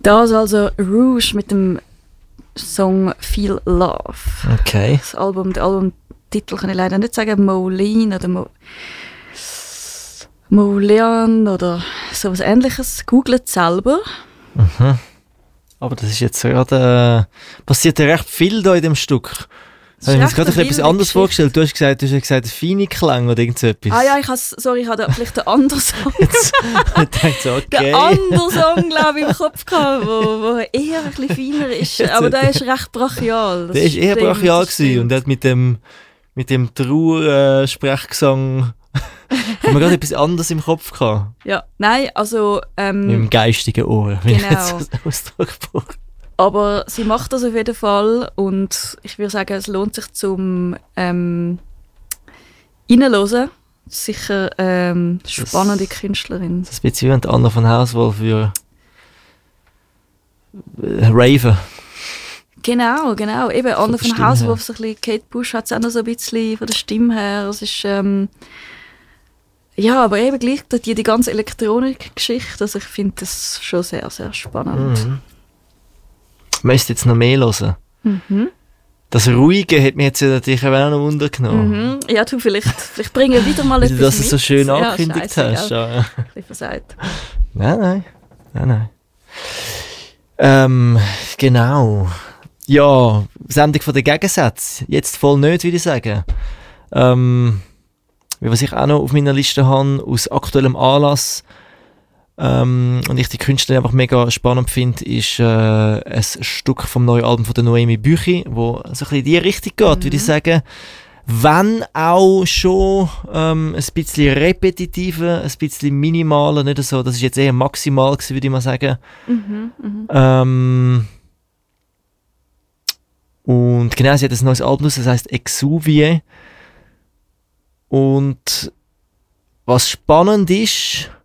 Das also Rouge mit dem Song «Feel Love». Okay. Der Albumtitel kann ich leider nicht sagen. Moline oder Moleon oder sowas Ähnliches. Googelt selber. Mhm. Aber das ist jetzt gerade... passiert ja recht viel da in dem Stück. Habe ich mir jetzt gerade etwas anderes vorgestellt. Du hast gesagt feine Klang oder irgend so etwas. Ah ja, ich habe vielleicht den anderen Song. Jetzt dachte so, okay. Den anderen Song, glaube ich, im Kopf gehabt, wo eher ein bisschen feiner ist. Aber der ist recht brachial. Der ist eher brachial gewesen und hat mit dem Trauer-Sprechgesang haben wir gerade etwas anderes im Kopf gehabt. Ja, nein, also... Mit dem geistigen Ohr, wie ich jetzt so Ausdruck brauche. Aber sie macht das auf jeden Fall und ich würde sagen, es lohnt sich zum reinhören. Sicher spannende Künstlerin. Das ist ein bisschen wie Anna von Hauswolf für Raven. Genau. Eben Anna von Hauswolf, so ein bisschen Kate Bush hat es auch noch so ein bisschen von der Stimme her. Es ist, ja, aber eben gleich die ganze Elektronik-Geschichte, also ich finde das schon sehr, sehr spannend. Mhm. Möchtest du jetzt noch mehr hören? Mhm. Das Ruhige hat mich jetzt natürlich auch noch Wunder genommen. Mhm. Ja, du, vielleicht bringen wir wieder mal etwas mit. Dass du mit. so schön angekündigt hast. Ja. Versagt. Nein. Genau. Ja, Sendung von den Gegensätzen. Jetzt voll nicht, würde ich sagen. Was ich auch noch auf meiner Liste habe, aus aktuellem Anlass, und ich die Künstlerin einfach mega spannend finde, ist ein Stück vom neuen Album von der Noemi Büchi, wo so ein bisschen in die Richtung geht, würde ich sagen. Wenn auch schon ein bisschen repetitiver, ein bisschen minimaler, nicht so, das ist jetzt eher maximal gewesen, würde ich mal sagen. Und genau, sie hat ein neues Album, das heisst Exuvie. Und was spannend ist,